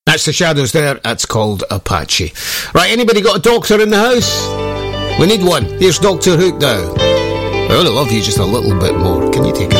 That's the Shadows there. That's called Apache. Right, anybody got a doctor in the house? We need one. Here's Dr. Hook now. I only love you just a little bit more. Can you take it?